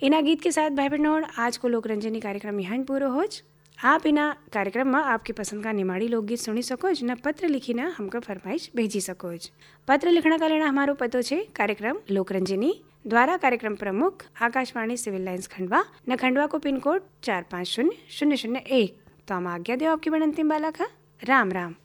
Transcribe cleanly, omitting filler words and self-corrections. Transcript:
इना गीत के साथ भाई बहनों आज को लोकरंजनी कार्यक्रम यहाँ पूरा होज। आप इना कार्यक्रम में आपकी पसंद का निमाड़ी लोकगीत सुनी सकोज न पत्र लिखी न हमको फरमाइश भेजी सकोज। पत्र लिखना का लेना हमारो पतो छे कार्यक्रम लोकरंजनी द्वारा कार्यक्रम प्रमुख आकाशवाणी सिविल लाइन्स खंडवा न खंडवा को पिन कोड 450001। तो हम आज्ञा दो आपकी बनंतिम बाला का। राम राम।